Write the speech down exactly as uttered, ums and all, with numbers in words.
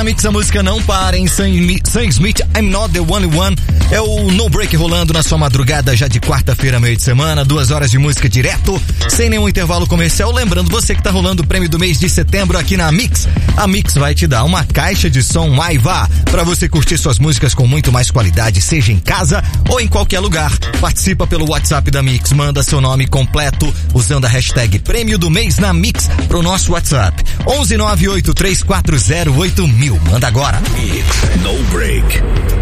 Mix, a música Não Para em Sam Smith, I'm Not The Only One. É o No Break rolando na sua madrugada já de quarta-feira, meio de semana. Duas horas de música direto, sem nenhum intervalo comercial. Lembrando você que tá rolando o prêmio do mês de setembro aqui na Mix. A Mix vai te dar uma caixa de som Aiva para você curtir suas músicas com muito mais qualidade, seja em casa ou em qualquer lugar. Participa pelo WhatsApp da Mix, manda seu nome completo usando a hashtag prêmio do mês na Mix pro nosso WhatsApp. onze nove oito três quatro zero oito mil. Manda agora. Mix No Break.